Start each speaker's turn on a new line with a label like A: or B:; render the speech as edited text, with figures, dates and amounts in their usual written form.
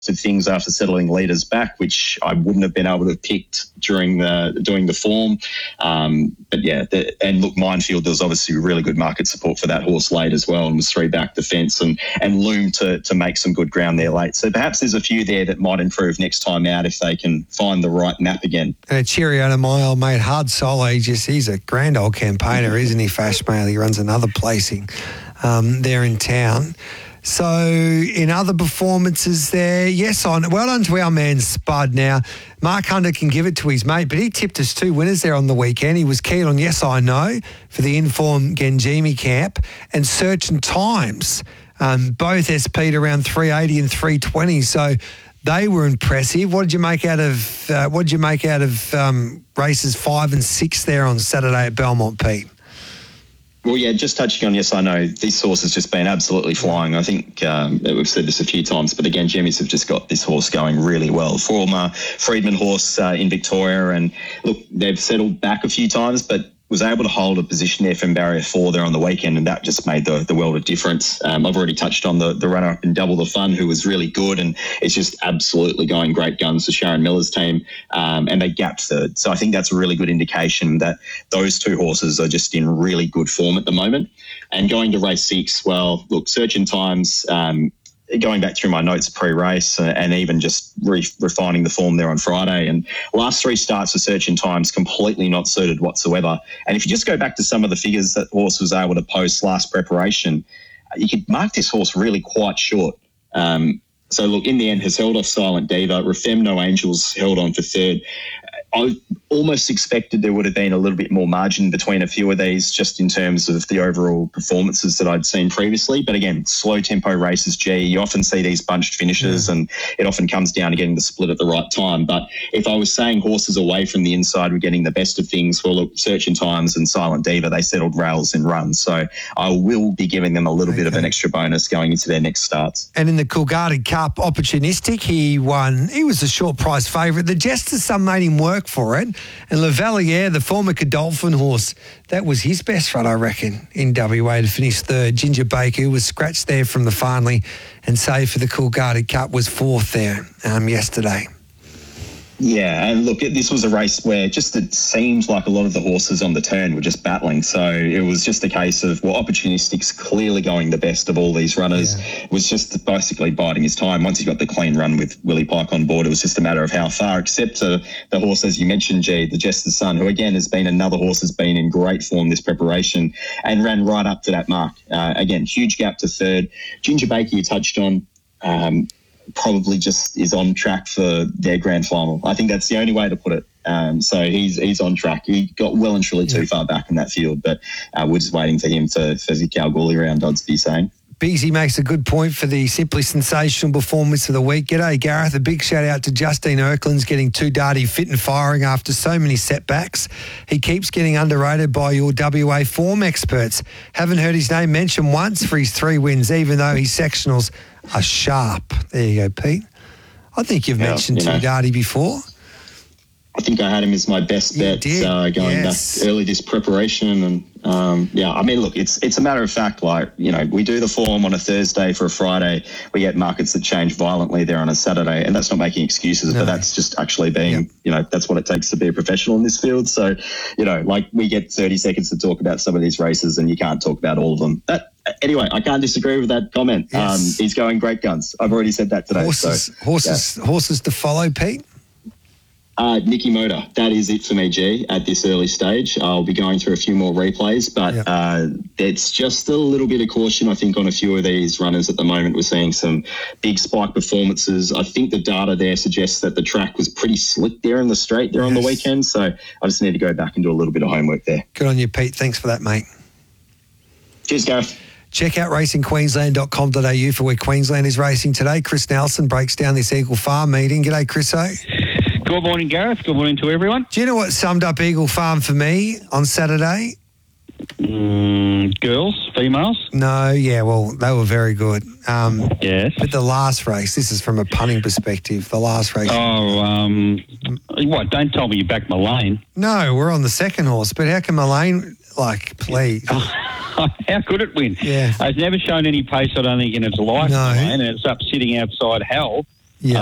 A: of things after settling leaders back, which I wouldn't have been able to have picked during the form. But yeah, and look, Minefield, there was obviously really good market support for that horse late as well, and was 3 back the fence and loomed to make some good ground there late. So perhaps there's a few there that might improve next time out if they can find the right map again.
B: And a cheerio to my old mate Hard Solo. He's a grand old campaigner, isn't he, Fashmail? He runs another placing there in town. So in other performances there, well done to our man Spud. Now, Mark Hunter can give it to his mate, but he tipped us 2 winners there on the weekend. He was keen on Yes I Know for the Inform Genjimi camp and Search and Times, both SP'd around 380 and 320. So they were impressive. What did you make out of races 5 and 6 there on Saturday at Belmont, Pete?
A: Well, yeah, just touching on Yes I Know, this horse has just been absolutely flying. I think we've said this a few times, but again, Jimmies have just got this horse going really well. Former Freedman horse in Victoria, and look, they've settled back a few times, but was able to hold a position there from barrier 4 there on the weekend, and that just made the world of difference. I've already touched on the runner-up in Double the Fun, who was really good, and it's just absolutely going great guns for Sharon Miller's team, and they gapped third. So I think that's a really good indication that those 2 horses are just in really good form at the moment. And going to race 6, well, look, Search and Times, going back through my notes pre-race and even just refining the form there on Friday, and last 3 starts for Search and Times completely not suited whatsoever. And if you just go back to some of the figures that horse was able to post last preparation, you could mark this horse really quite short. So look, in the end, has held off Silent Diva. Refem No Angels held on for third. I almost expected there would have been a little bit more margin between a few of these just in terms of the overall performances that I'd seen previously. But again, slow tempo races, you often see these bunched finishes and it often comes down to getting the split at the right time. But if I was saying horses away from the inside were getting the best of things, well, look, Search and Times and Silent Diva, they settled rails and runs. So I will be giving them a little bit of an extra bonus going into their next starts.
B: And in the Coolgardie Cup, Opportunistic, he won. He was a short price favourite. The Jester's son made him work for it. And Lavalier, the former Godolphin horse, that was his best run, I reckon, in WA to finish third. Ginger Baker, who was scratched there from the Farnley and saved for the Coolgardie Cup, was 4th there yesterday.
A: Yeah, and look, this was a race where just it seemed like a lot of the horses on the turn were just battling. So it was just a case of, well, Opportunistic's clearly going the best of all these runners. Yeah. Was just basically biding his time. Once he got the clean run with Willie Pike on board, it was just a matter of how far, except the horse, as you mentioned, G, the Jester's Son, who again has been another horse that's been in great form this preparation and ran right up to that mark. Again, huge gap to third. Ginger Baker, you touched on, probably just is on track for their grand final. I think that's the only way to put it. So he's on track. He got well and truly too far back in that field, but we're just waiting for him for the Kalgoorlie round, I'd be saying.
B: Beezy makes a good point for the simply sensational performance of the week. G'day, Gareth. A big shout out to Justine Erklin's getting Too Darty fit and firing after so many setbacks. He keeps getting underrated by your WA form experts. Haven't heard his name mentioned once for his 3 wins, even though his sectionals are sharp. There you go, Pete. I think you've mentioned Too Darty before.
A: I think I had him as my best bet going back early this preparation. And, I mean, look, it's a matter of fact, like, we do the form on a Thursday for a Friday. We get markets that change violently there on a Saturday, and that's not making excuses, but that's just actually being, that's what it takes to be a professional in this field. So, like we get 30 seconds to talk about some of these races and you can't talk about all of them. Anyway, I can't disagree with that comment. Yes. He's going great guns. I've already said that today.
B: Horses to follow, Pete?
A: Nicky Motor, that is it for me, G, at this early stage. I'll be going through a few more replays, but it's just a little bit of caution, I think, on a few of these runners at the moment. We're seeing some big spike performances. I think the data there suggests that the track was pretty slick there in the straight there on the weekend, so I just need to go back and do a little bit of homework there.
B: Good on you, Pete. Thanks for that, mate.
A: Cheers, Gareth.
B: Check out racingqueensland.com.au for where Queensland is racing today. Chris Nelson breaks down this Eagle Farm meeting. G'day, Chriso.
C: Good morning, Gareth. Good morning to everyone.
B: Do you know what summed up Eagle Farm for me on Saturday?
C: Girls, females?
B: No, well, they were very good.
C: Yes.
B: But the last race, this is from a punting perspective, the last race.
C: What, don't tell me you backed Mullane.
B: No, we're on the second horse, but how can Mullane, please?
C: How could it win?
B: Yeah.
C: It's never shown any pace, I don't think, in its life,
B: no.
C: Mullane, and it's up sitting outside Hell.